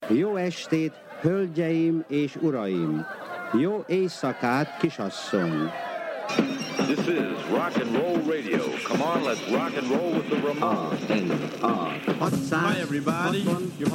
Jó estét, hölgyeim és uraim! Jó éjszakát, kisasszony! This is rock and roll radio. Come on, let's rock and roll with the Ramones. Hi everybody, you're